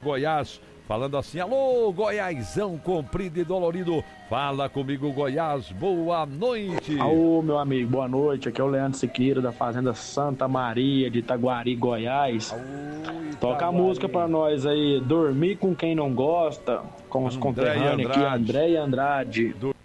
Goiás, falando assim: alô, Goiásão comprido e dolorido, fala comigo, Goiás, boa noite. Alô, meu amigo, boa noite, aqui é o Leandro Siqueira da Fazenda Santa Maria de Itaguari, Goiás. Toca a música pra nós aí, Dormir com Quem Não Gosta, com os conterrâneos aqui, André e Andrade.